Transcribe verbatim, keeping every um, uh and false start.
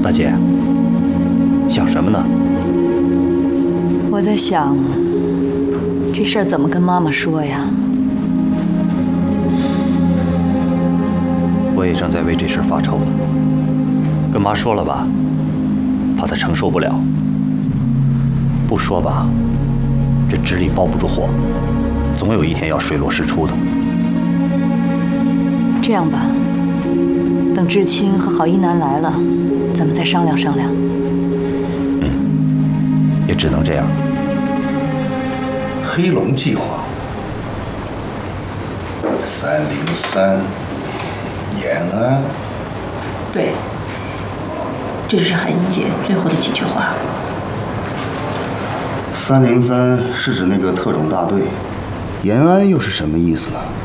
大姐，想什么呢？ 我在想，这事儿怎么跟妈妈说呀？ 我也正在为这事发愁呢。跟妈说了吧，怕她承受不了；不说吧，这纸里包不住火，总有一天要水落石出的。 这样吧，等知青和郝一楠来了，咱们再商量商量。 嗯，也只能这样。 黑龙计划，三零三，延安。 对，这就是韩英姐最后的几句话。 三零三是指那个特种大队，延安又是什么意思呢？